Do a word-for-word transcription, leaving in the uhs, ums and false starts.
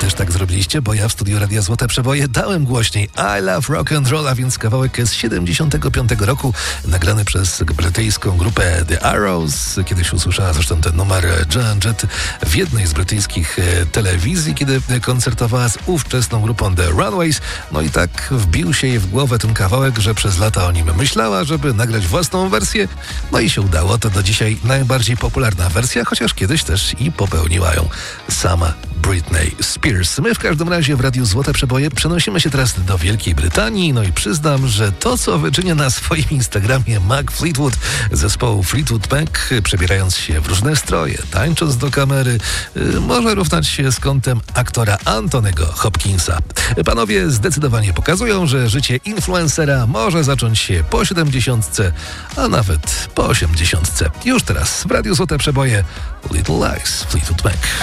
też tak zrobiliście, bo ja w studiu Radia Złote Przeboje dałem głośniej I Love Rock and Roll, a więc kawałek z siedemdziesiątego piątego roku, nagrany przez brytyjską grupę The Arrows. Kiedyś usłyszała zresztą ten numer Joan Jett w jednej z brytyjskich telewizji, kiedy koncertowała z ówczesną grupą The Runaways. No i tak wbił się jej w głowę ten kawałek, że przez lata o nim myślała, żeby nagrać własną wersję. No i się udało. To do dzisiaj najbardziej popularna wersja, chociaż kiedyś też i popełniła ją sama Britney Spears. My w każdym razie w Radiu Złote Przeboje przenosimy się teraz do Wielkiej Brytanii. No i przyznam, że to, co wyczynia na swoim Instagramie Mac Fleetwood zespołu Fleetwood Mac, przebierając się w różne stroje, tańcząc do kamery, yy, może równać się z kątem aktora Antonego Hopkinsa. Panowie zdecydowanie pokazują, że życie influencera może zacząć się po siedemdziesiątce, a nawet po osiemdziesiątce. Już teraz w Radiu Złote Przeboje Little Lies Fleetwood Mac.